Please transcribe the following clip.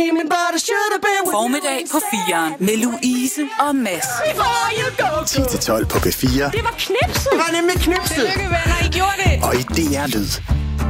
Formiddag på 4'eren med Louise og Mads. 10-12 på P4. Det var knipset. Det var nemlig knipset. Tillykke venner, I gjorde det. Og i DR Lyd.